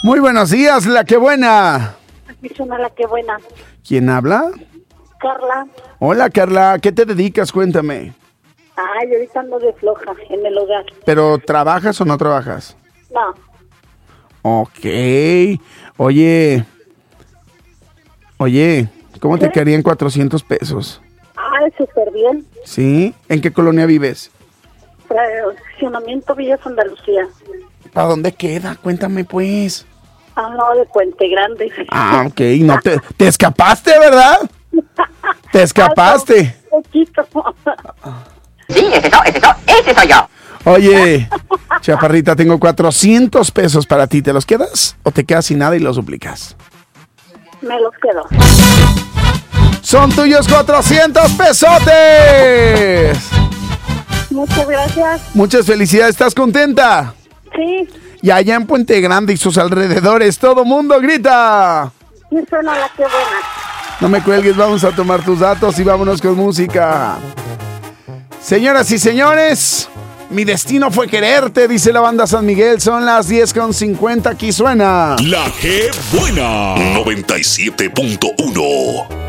Muy buenos días, la que buena. Aquí suena la que buena. ¿Quién habla? Carla. Hola, Carla, ¿a qué te dedicas? Cuéntame. Ay, ahorita ando de floja en el hogar. ¿Pero trabajas o no trabajas? No. Ok. Oye, ¿cómo te quedarían 400 pesos? Ay, súper bien. ¿Sí? ¿En qué colonia vives? Fraccionamiento Villas Andalucía. ¿Para dónde queda? Cuéntame, pues. Ah, no, de Puente Grande. Ah, ok. No te escapaste, ¿verdad? Te escapaste. Poquito. Sí, ese soy yo. Oye, chaparrita, tengo 400 pesos para ti. ¿Te los quedas o te quedas sin nada y los duplicas? Me los quedo. ¡Son tuyos 400 pesotes! Muchas gracias. Muchas felicidades. ¿Estás contenta? Sí. Y allá en Puente Grande y sus alrededores, todo mundo grita. Sí suena la que buena. No me cuelgues, vamos a tomar tus datos y vámonos con música. Señoras y señores, mi destino fue quererte, dice la banda San Miguel. Son las 10:50, aquí suena La que buena 97.1.